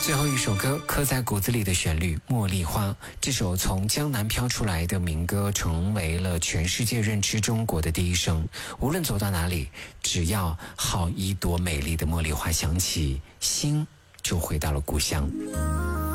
最后一首歌，刻在骨子里的旋律《茉莉花》，这首从江南飘出来的民歌成为了全世界认知中国的第一声。无论走到哪里，只要好一朵美丽的茉莉花响起，心就回到了故乡。